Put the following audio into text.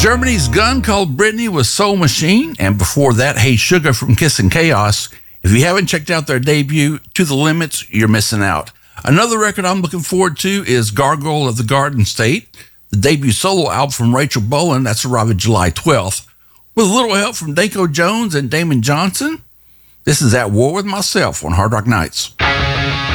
Germany's Gun Called Britney was Soul Machine, and before that, Hey Sugar from Kiss and Chaos. If you haven't checked out their debut, To the Limits, you're missing out. Another record I'm looking forward to is Gargoyle of the Garden State, the debut solo album from Rachel Bolan. That's arriving July 12th. With a little help from Danko Jones and Damon Johnson, this is At War With Myself on Hard Rock Nights.